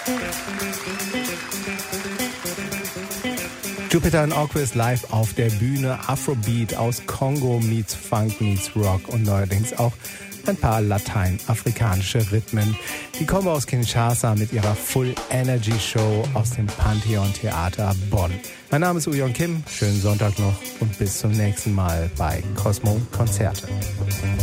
Jupiter and Orquist live auf der Bühne. Afrobeat aus Kongo meets Funk meets Rock und neuerdings auch ein paar lateinafrikanische Rhythmen. Die kommen aus Kinshasa mit ihrer Full Energy Show aus dem Pantheon Theater Bonn. Mein Name ist Ujon Kim, schönen Sonntag noch und bis zum nächsten Mal bei Cosmo Konzerte.